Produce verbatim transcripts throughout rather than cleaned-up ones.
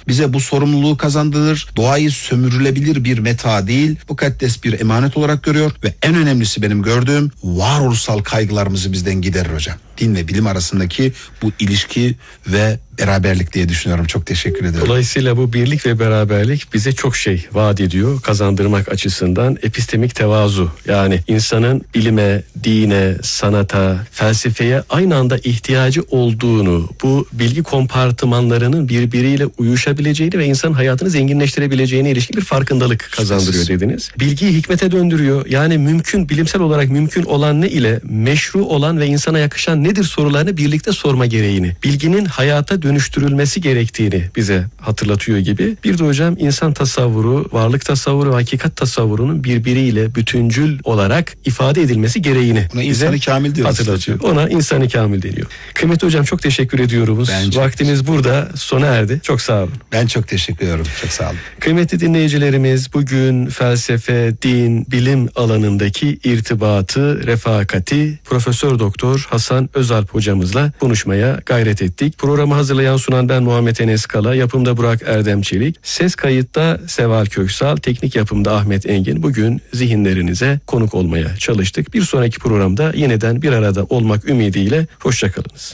bize bu sorumluluğu kazandırır. Doğayı sömürülebilir bir meta değil, mukaddes bir emanet olarak görüyor ve en önemlisi benim gördüğüm varoluşsal kaygılarımızı bizden giderir hocam. Din ve bilim arasındaki bu ilişki ve beraberlik diye düşünüyorum. Çok teşekkür ederim. Dolayısıyla bu birlik ve beraberlik bize çok şey vaat ediyor kazandırmak açısından. Epistemik tevazu, yani insanın bilime, dine, sanata, felsefeye aynı anda ihtiyacı olduğunu, bu bilgi kompartımanlarının birbiriyle uyuşabileceğini ve insanın hayatını zenginleştirebileceğine ilişkin bir farkındalık kazandırıyor dediniz. Bilgiyi hikmete döndürüyor. Yani mümkün, bilimsel olarak mümkün olan ne ile meşru olan ve insana yakışan nedir sorularını birlikte sorma gereğini, bilginin hayata dönüştürülmesi gerektiğini bize hatırlatıyor gibi. Bir de hocam insan tasavvuru, varlık tasavvuru ve hakikat tasavvurunun birbiriyle bütüncül olarak ifade edilmesi gereğini Ona bize insanı kamil diyoruz hatırlatıyor. hocam. Ona insanı kamil deniyor. Kıymetli hocam çok teşekkür ediyoruz. Ben çok Vaktimiz burada sona erdi. Çok sağ olun. Ben çok teşekkür ediyorum. Çok sağ olun. Kıymetli dinleyicilerimiz, bugün felsefe, din, bilim alanındaki irtibatı, refakati Profesör Doktor Hasan Özalp hocamızla konuşmaya gayret ettik. Programı hazırlayan sunan ben Muhammed Enes Kala, yapımda Burak Erdem Çelik, ses kayıtta Seval Köksal, teknik yapımda Ahmet Engin. Bugün zihinlerinize konuk olmaya çalıştık. Bir sonraki programda yeniden bir arada olmak ümidiyle hoşçakalınız.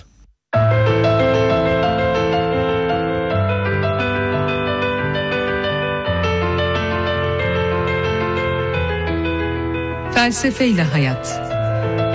Felsefeyle Hayat.